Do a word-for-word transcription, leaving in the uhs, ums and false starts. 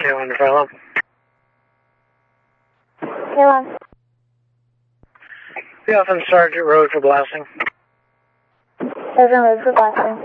K one to follow. K one. Be off on Sergeant Road for blasting. Sergeant Road for blasting.